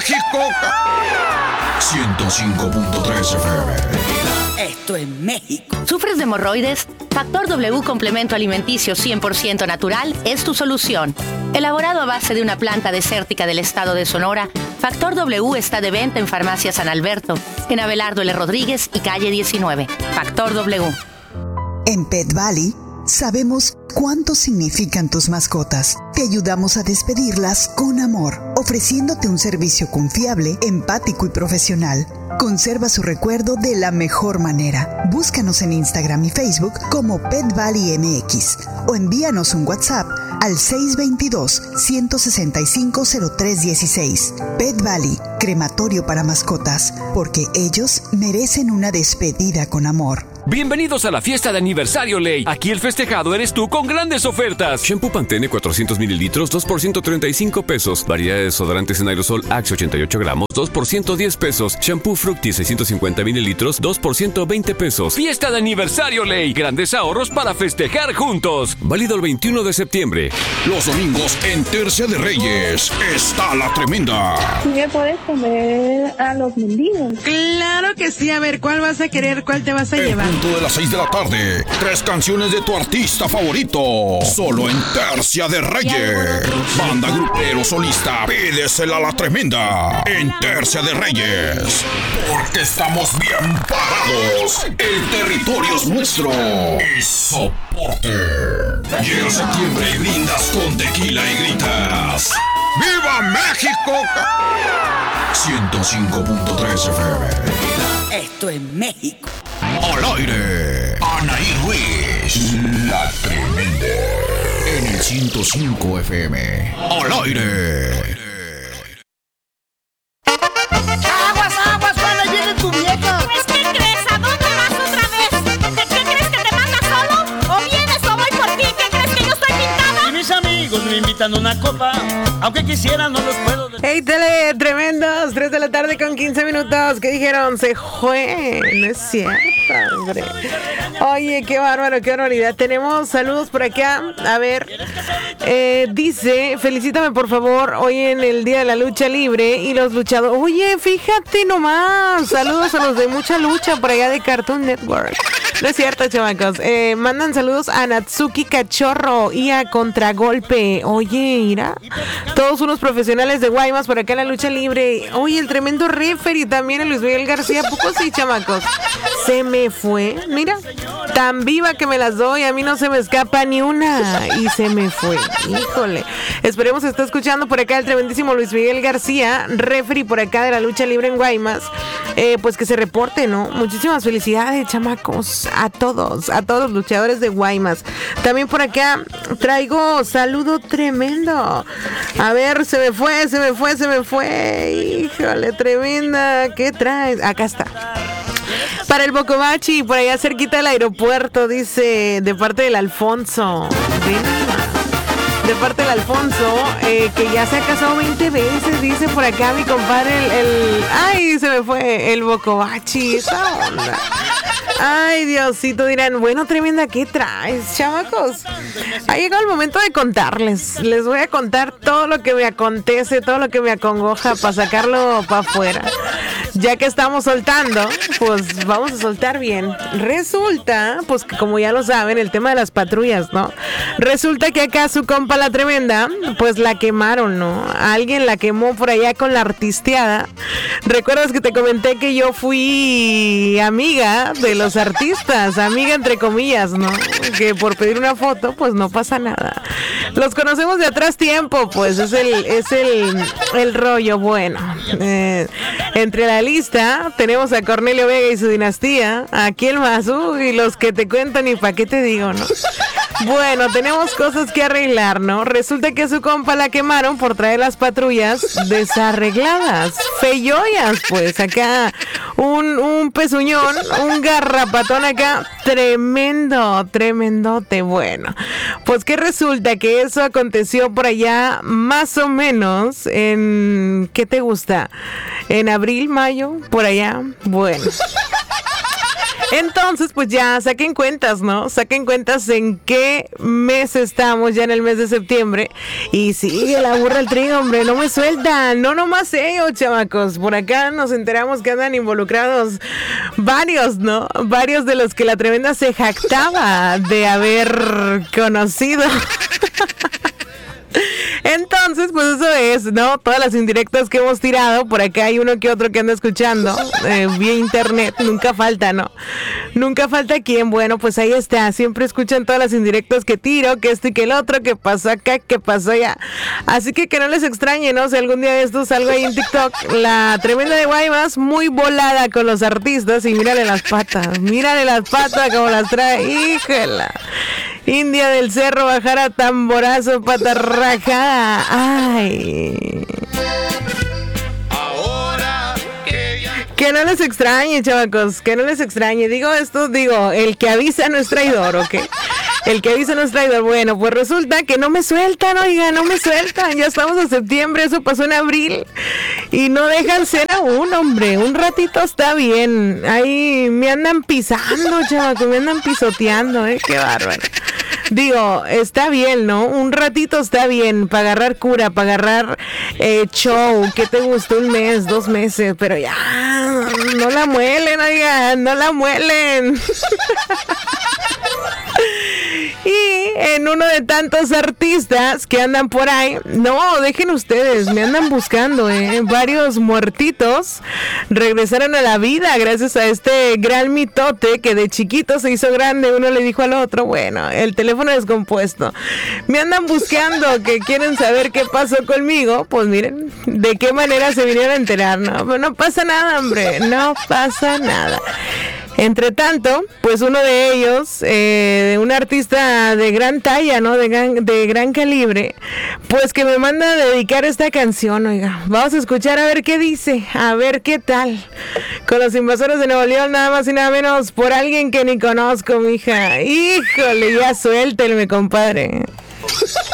México! 105.3 FM. Esto es México. ¿Sufres de hemorroides? Factor W Complemento Alimenticio 100% natural es tu solución. Elaborado a base de una planta desértica del estado de Sonora, Factor W está de venta en Farmacia San Alberto, en Abelardo L. Rodríguez y calle 19. Factor W. En Pet Valley sabemos cuánto significan tus mascotas. Te ayudamos a despedirlas con amor, ofreciéndote un servicio confiable, empático y profesional. Conserva su recuerdo de la mejor manera. Búscanos en Instagram y Facebook como Pet Valley MX o envíanos un WhatsApp al 622-165-0316. Pet Valley, crematorio para mascotas, porque ellos merecen una despedida con amor. Bienvenidos a la fiesta de aniversario Ley. Aquí el festejado eres tú con grandes ofertas. Shampoo Pantene 400 mililitros, 2 por 135 pesos. Variedad de desodorantes en aerosol Axe 88 gramos, 2 por 110 pesos. Shampoo Fructis 650 mililitros, 2 por 120 pesos. Fiesta de aniversario Ley. Grandes ahorros para festejar juntos. Válido el 21 de septiembre. Los domingos en Tercia de Reyes está la tremenda. ¿Me puedes comer a los mendigos? Claro que sí. A ver, ¿cuál vas a querer? ¿Cuál te vas a llevar? Punto de las 6 de la tarde. 3 canciones de tu artista favorito. Solo en Tercia de Reyes. Banda, grupero, solista. Pídesela a la tremenda. En Tercia de Reyes. Porque estamos bien parados. El territorio es nuestro. Y soporte. Llega septiembre y brindas con tequila y gritas: ¡Viva México! 105.3 FM. Esto es México. Al aire, Anaí Ruiz, la tremenda, en el 105 FM. Al aire. ¡Aguas, aguas! ¡Cuando llegue tu vieja! Pues, ¿qué crees? ¿A dónde vas otra vez? ¿De qué crees que te manda solo? ¿O vienes o voy por ti? ¿Qué crees que yo estoy pintada? Y mis amigos me invitan a una copa, aunque quisiera no los puedo... ¡Hey, tele! ¡Tremendos! 3 de la tarde con 15 minutos. ¿Qué dijeron? Se fue. No es cierto, hombre. Oye, qué bárbaro, qué barbaridad. Tenemos saludos por acá. A ver. Dice, felicítame por favor hoy en el Día de la Lucha Libre y los luchadores. Oye, fíjate nomás. Saludos a los de Mucha Lucha por allá de Cartoon Network. No es cierto, chamacos. Mandan saludos a Natsuki Cachorro y a Contragolpe. Oye, mira. Todos unos profesionales de Guaymas por acá en la lucha libre. Oye, el tremendo referee también, el Luis Miguel García. ¿Poco sí, chamacos? Se me fue. Mira, tan viva que me las doy. A mí no se me escapa ni una. Y se me fue. Híjole. Esperemos que esté escuchando por acá el tremendísimo Luis Miguel García, referee por acá de la lucha libre en Guaymas. Pues que se reporte, ¿no? Muchísimas felicidades, chamacos. A todos los luchadores de Guaymas. También por acá traigo saludo tremendo. A ver, se me fue. Híjole, tremenda. ¿Qué traes? Acá está. Para el Bocobachi, por allá cerquita del aeropuerto, dice, de parte del Alfonso. De parte del Alfonso, que ya se ha casado 20 veces, dice por acá mi compadre, ay, se me fue, el Bocobachi, esa onda. Ay, Diosito, dirán, bueno, tremenda, ¿qué traes, chamacos? Ha llegado el momento de contarles. Les voy a contar todo lo que me acontece, todo lo que me acongoja para sacarlo para afuera. Ya que estamos soltando, pues vamos a soltar bien. Resulta, pues que como ya lo saben, el tema de las patrullas, ¿no? Resulta que acá su compa la tremenda, pues la quemaron, ¿no? Alguien la quemó por allá con la artisteada. ¿Recuerdas que te comenté que yo fui amiga de los artistas? Amiga entre comillas, ¿no? Que por pedir una foto, pues no pasa nada. Los conocemos de atrás tiempo, pues es el rollo. Bueno, entre la lista tenemos a Cornelio Vega y su dinastía, aquí el Mazú y los que te cuentan y pa' qué te digo, ¿no? Bueno, tenemos cosas que arreglar, ¿no? Resulta que a su compa la quemaron por traer las patrullas desarregladas, feyoyas, pues acá un pezuñón, un garrapatón acá, tremendote. Bueno, pues que resulta que eso aconteció por allá más o menos en, ¿qué te gusta? En abril, mayo, por allá, bueno. Entonces, pues ya saquen cuentas, ¿no? Saquen cuentas en qué mes estamos, ya en el mes de septiembre. Y sigue la burra al trigo, hombre, no me sueltan. No nomás ellos, chamacos. Por acá nos enteramos que andan involucrados varios, ¿no? Varios de los que la tremenda se jactaba de haber conocido. Entonces, pues eso es, ¿no? Todas las indirectas que hemos tirado. Por acá hay uno que otro que anda escuchando vía internet. Nunca falta, ¿no? Nunca falta quien. Bueno, pues ahí está. Siempre escuchan todas las indirectas que tiro, que esto y que el otro, que pasó acá, que pasó allá. Así que no les extrañe, ¿no? Si algún día de estos salgo ahí en TikTok, la tremenda de Guaymas, muy volada con los artistas. Y mírale las patas como las trae. ¡Híjala! India del Cerro, bajar a tamborazo, pata rajada. ¡Ay! Que no les extrañe, chavacos, que no les extrañe. Digo esto, el que avisa no es traidor, ¿ok? El que avisa no es traidor. Bueno, pues resulta que no me sueltan, oiga, no me sueltan. Ya estamos en septiembre, eso pasó en abril. Y no dejan ser aún, hombre. Un ratito está bien. Ahí me andan pisando, chavacos, me andan pisoteando, qué bárbaro. Digo, está bien, ¿no? Un ratito está bien para agarrar cura, para agarrar show. ¿Qué te gustó? 1 mes, 2 meses, pero ya, no la muelen, oigan, no la muelen. Y en uno de tantos artistas que andan por ahí, no, dejen ustedes, me andan buscando, varios muertitos regresaron a la vida gracias a este gran mitote que de chiquito se hizo grande. Uno le dijo al otro, bueno, el teléfono descompuesto. Me andan buscando, que quieren saber qué pasó conmigo. Pues miren, de qué manera se vinieron a enterar, ¿no? Pero no pasa nada, hombre, no pasa nada. Entre tanto, pues uno de ellos, un artista de gran talla, ¿no? De gran calibre, pues que me manda a dedicar esta canción, oiga. Vamos a escuchar a ver qué dice, a ver qué tal. Con los Invasores de Nuevo León, nada más y nada menos, por alguien que ni conozco, mija. Híjole, ya suéltenme, compadre.